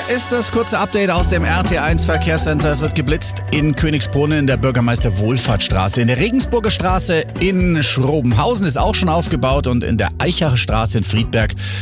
ist das kurze Update aus dem RT1 Verkehrscenter. Es wird geblitzt in Königsbrunn in der Bürgermeister-Wohlfahrtsstraße. In der Regensburger Straße in Schrobenhausen ist auch schon aufgebaut und in der Eichacher Straße in Friedberg